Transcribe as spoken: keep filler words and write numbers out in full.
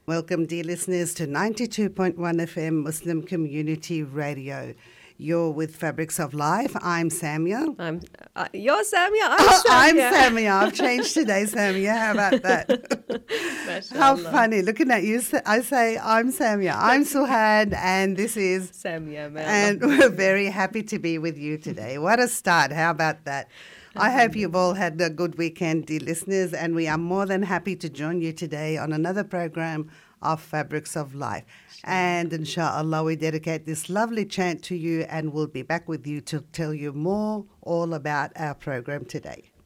Welcome, dear listeners, to ninety-two point one F M Muslim Community Radio. You're with Fabrics of Life. I'm Samia. I'm. Uh, you're Samia. I'm Oh, Samia. I'm Samia. I've changed today, Samia. How about that? How funny. Looking at you, I say, I'm Samia. I'm Suhad, and this is Samia. And we're very happy to be with you today. What a start. How about that? I hope you've all had a good weekend, dear listeners, and we are more than happy to join you today on another program of Fabrics of Life. And inshallah, we dedicate this lovely chant to you, and we'll be back with you to tell you more all about our program today.